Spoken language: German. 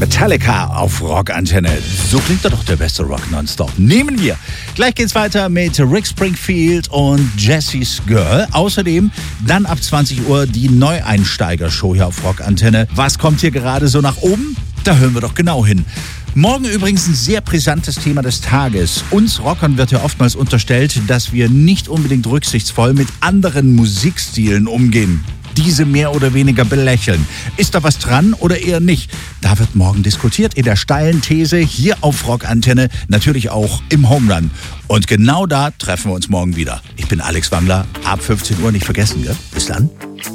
Metallica auf Rockantenne. So klingt doch der beste Rock nonstop. Nehmen wir. Gleich geht's weiter mit Rick Springfield und Jesse's Girl. Außerdem dann ab 20 Uhr die Neueinsteiger-Show hier auf Rockantenne. Was kommt hier gerade so nach oben? Da hören wir doch genau hin. Morgen übrigens ein sehr brisantes Thema des Tages. Uns Rockern wird ja oftmals unterstellt, dass wir nicht unbedingt rücksichtsvoll mit anderen Musikstilen umgehen. Diese mehr oder weniger belächeln. Ist da was dran oder eher nicht? Da wird morgen diskutiert in der steilen These hier auf Rockantenne, natürlich auch im Home Run. Und genau da treffen wir uns morgen wieder. Ich bin Alex Wangler, ab 15 Uhr nicht vergessen, gell? Bis dann.